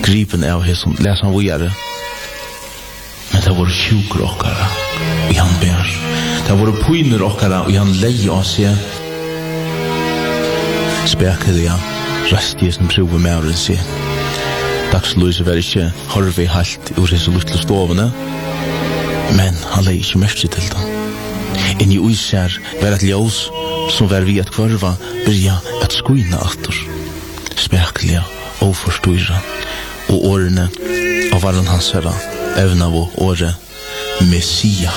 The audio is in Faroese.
gripen av hesson, läs han vidare. Men det var sjukrockare i han bär. Det var pojnerockare i han lei av sig. Spekeliga, rastige som prover med å se. Dagsløse var ikke harve halt ur hese luttle stovene, men han lei ikke merke til det. Inni uiser var et ljós som var vi at kvarva byrja at skuina atter. Spekeliga, overstyra, og årene av varan hans herra, evna vår åre Messias.